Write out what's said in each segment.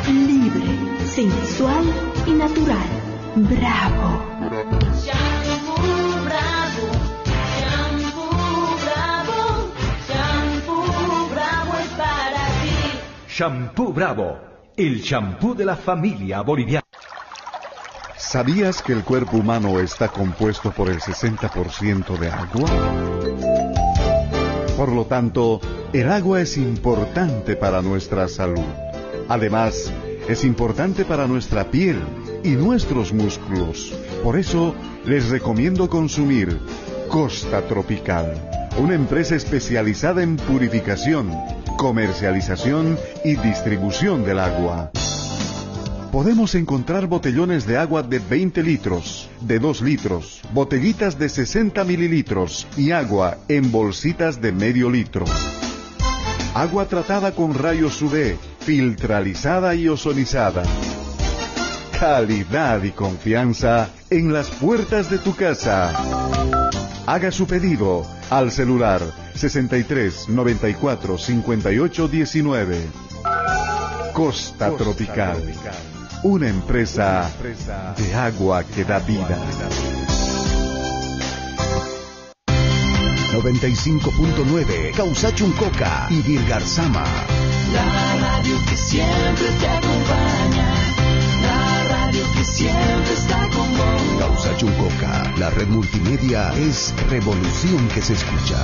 libre, sensual y natural. Bravo. Shampoo Bravo, Shampoo Bravo, Shampoo Bravo es para ti. Shampoo Bravo, el shampoo de la familia boliviana. ¿Sabías que el cuerpo humano está compuesto por el 60% de agua? Por lo tanto, el agua es importante para nuestra salud. Además, es importante para nuestra piel y nuestros músculos. Por eso, les recomiendo consumir Costa Tropical, una empresa especializada en purificación, comercialización y distribución del agua. Podemos encontrar botellones de agua de 20 litros, de 2 litros, botellitas de 60 mililitros y agua en bolsitas de medio litro. Agua tratada con rayos UV, filtralizada y ozonizada. Calidad y confianza en las puertas de tu casa. Haga su pedido al celular 63 94 58 19. Costa Tropical, una empresa de agua que da vida. 95.9 Causachuncoca y Virgarzama. La radio que siempre te acompaña, la radio que siempre está con vos. Causachuncoca, la red multimedia es revolución que se escucha.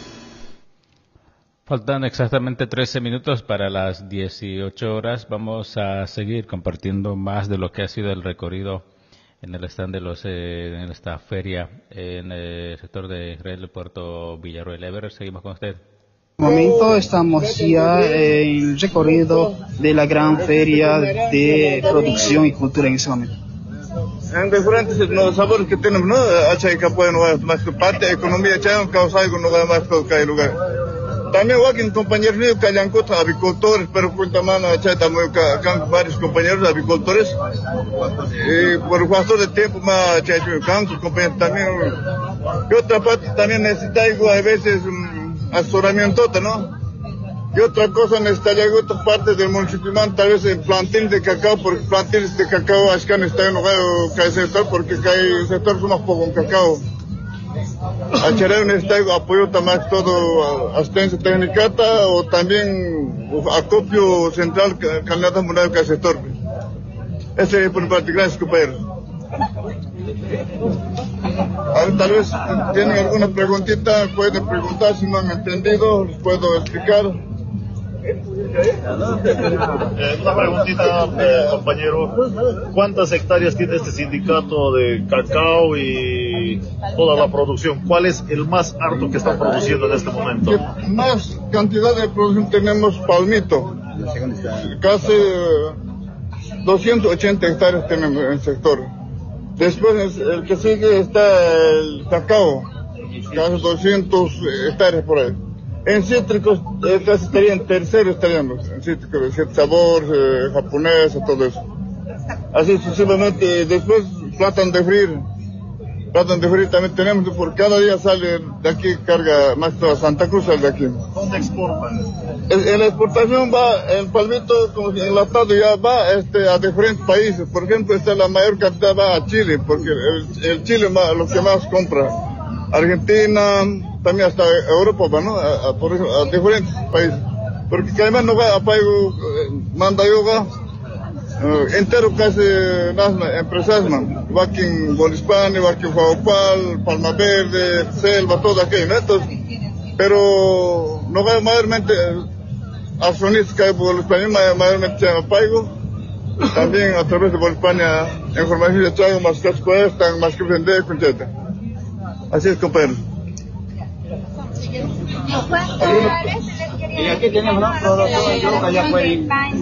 Faltan exactamente 13 minutos para las 18 horas. Vamos a seguir compartiendo más de lo que ha sido el recorrido en el stand de en esta feria en el sector de Israel de Puerto Villarroel. Ever, seguimos con usted. En este momento estamos ya en el recorrido de la gran feria de producción y cultura en ese momento. En diferentes los sabores que tenemos, ¿no? Hay que poner más parte de economía, hay causa algo no más que el lugar. También aquí compañeros míos que hayan cosas agricultores, pero por mano también varios compañeros agricultores. Y por factor de tiempo más compañeros también. Y otra parte también necesita algo a veces asesoramiento, ¿no? Y otra cosa necesitaría otras partes del municipio, tal vez plantiles de cacao, porque plantiles de cacao acá está en lugar que hay sector, porque hay sector somos poco en cacao. Acharé necesita apoyo también todo asistencia técnica o también acopio central candidato mundial que hay sector. Ese es por parte, gracias compañeros. Tal vez tienen alguna preguntita, pueden preguntar si no han entendido, les puedo explicar. Una preguntita, compañero. ¿Cuántas hectáreas tiene este sindicato de cacao y toda la producción? ¿Cuál es el más harto que están produciendo en este momento? Más cantidad de producción tenemos palmito. Casi 280 hectáreas tenemos en el sector. Después el que sigue está el cacao, casi 200 hectáreas por ahí. En cítricos casi estarían terceros, estaríamos en cítricos, de sabor, japonés, todo eso. Así sucesivamente. Después plátano de freír. Plátano de freír también tenemos, porque cada día sale de aquí, carga más toda Santa Cruz sale de aquí. ¿Dónde exportan? En la exportación va, el palmito como enlatado ya va a diferentes países. Por ejemplo, la mayor cantidad va a Chile, porque el Chile es lo que más compra. Argentina, también hasta Europa, ¿no? A diferentes países. Porque además no va a pago, manda yoga, entero casi las empresas, man. Va aquí en Bolispani, va aquí en Faupal, Palma Verde, Selva, todo aquello, ¿no? Entonces, pero no va mayormente accionistas que hay por Bolispani, mayormente se llama pago. También a través de Bolispani, información de trago, más que cuestan, más que vender, etc. Así es, compañero. Y aquí tenemos una producción de yuca, ya fue.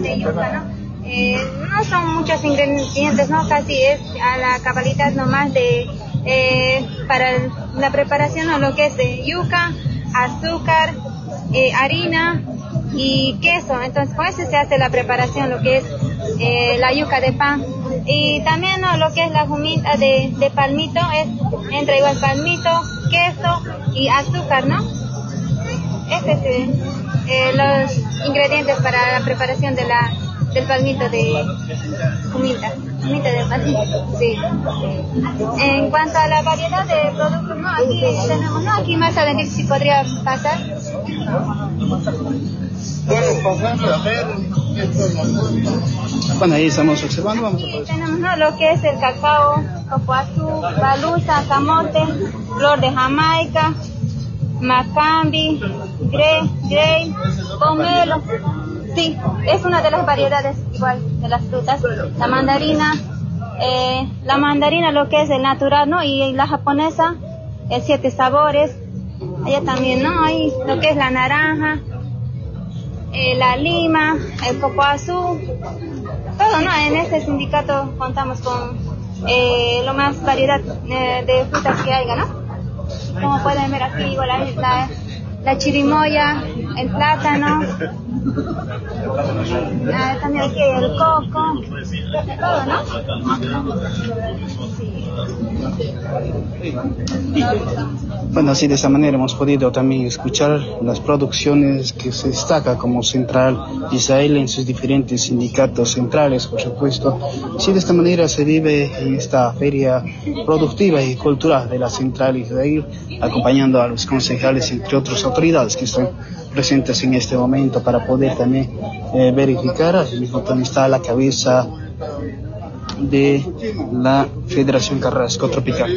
No son muchos ingredientes, ¿no? Casi es a la cabalidad nomás para la preparación, ¿no? Lo que es de yuca, azúcar, harina y queso. Entonces con eso se hace la preparación, lo que es la yuca de pan. Y también, ¿no? Lo que es la jumita de palmito, entra igual palmito, queso y azúcar, ¿no? Este es los ingredientes para la preparación de del palmito de Humilta del palmito, sí. En cuanto a la variedad de productos, no, aquí tenemos, no, aquí más adelante si podría pasar. Bueno, pasando a ver. Bueno, ahí estamos observando, vamos a Aquí poder. tenemos, ¿no?, lo que es el cacao, copoazú, baluza, camote, flor de Jamaica, macambi, grey, pomelo. Sí, es una de las variedades igual de las frutas. La mandarina lo que es el natural, ¿no? Y la japonesa, el 7 sabores. Allá también, ¿no? Hay lo que es la naranja, la lima, el copoazú. Todo, ¿no? En este sindicato contamos con lo más variedad de frutas que haya, ¿no? Como pueden ver aquí, igual la chirimoya, el plátano, también aquí el coco, todo, ¿no? Bueno, así de esta manera hemos podido también escuchar las producciones que se destaca como Central Israel en sus diferentes sindicatos centrales, por supuesto. Así de esta manera se vive en esta feria productiva y cultural de la Central Israel, acompañando a los concejales, entre otras autoridades que están presentes en este momento para poder también verificar. Al mismo tiempo está a la cabeza de la Federación Carrasco Tropical.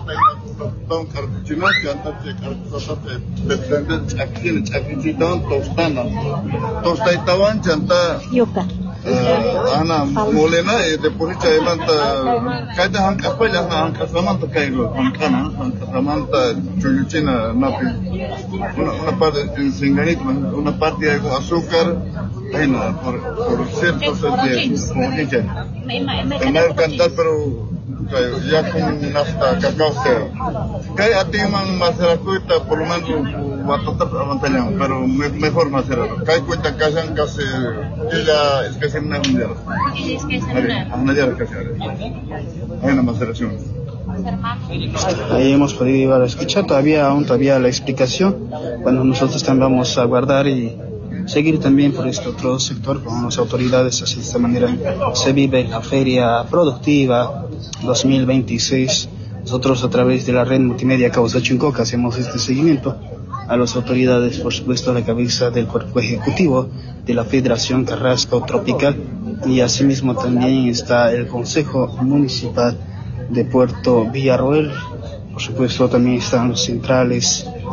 Yuca. Ana molena de puricha manta cada hanca pala hanca samanta kailo kana hanca samanta chuyuchina napi una parte de singanito, una parte de azúcar por ciertos de tener cantar pero ya con nafta cacao que a ti man maseracuita por lo menos va a tratar avanzando pero mejor macerado que cuenta casan casi ya es que se me mundial hay una maceración. Ahí hemos podido escuchar todavía la explicación. Bueno, nosotros también vamos a guardar y seguir también por este otro sector con las autoridades. Así de esta manera se vive la Feria Productiva 2026. Nosotros a través de la red multimedia Causa Chincoca hacemos este seguimiento a las autoridades, por supuesto a la cabeza del cuerpo ejecutivo de la Federación Carrasco Tropical, y asimismo también está el Consejo Municipal de Puerto Villarroel. Por supuesto también están los centrales